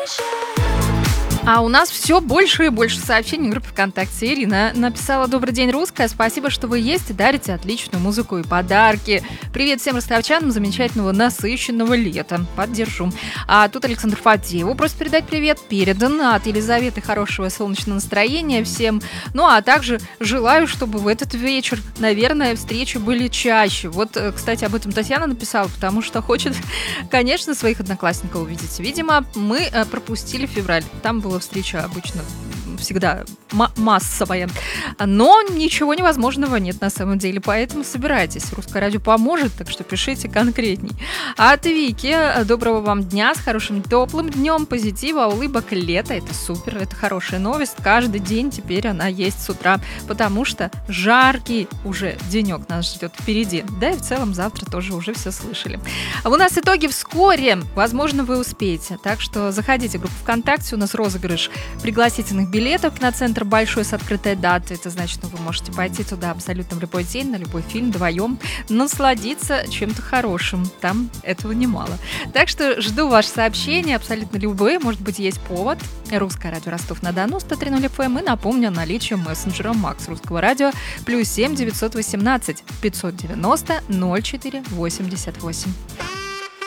А у нас все больше и больше сообщений в группе ВКонтакте. Ирина написала: «Добрый день, русская. Спасибо, что вы есть и дарите отличную музыку и подарки. Привет всем ростовчанам замечательного насыщенного лета. Поддержу». А тут Александр Фадеев просит передать привет. Передан. От Елизаветы хорошего солнечного настроения всем. Ну, а также желаю, чтобы в этот вечер, наверное, встречи были чаще. Вот, кстати, об этом Татьяна написала, потому что хочет, конечно, своих одноклассников увидеть. Видимо, мы пропустили февраль. Там была встреча обычно всегда массовая. Но ничего невозможного нет на самом деле, поэтому собирайтесь. Русское радио поможет, так что пишите конкретней. А от Вики: доброго вам дня, с хорошим теплым днем, позитива, улыбок, лета. Это супер, это хорошая новость. Каждый день теперь она есть с утра, потому что жаркий уже денек нас ждет впереди. Да и в целом завтра тоже уже все слышали. А у нас итоги вскоре. Возможно, вы успеете. Так что заходите в группу ВКонтакте. У нас розыгрыш пригласительных билетов в киноцентр «Большой» с открытой датой. Это значит, что вы можете пойти туда абсолютно в любой день, на любой фильм вдвоем, насладиться чем-то хорошим. Там этого немало. Так что жду ваши сообщения, абсолютно любые. Может быть, есть повод. Русское радио Ростов-на-Дону, 103.0 FM. И напомню о наличии мессенджера Макс Русского радио +7 918 590 04 88.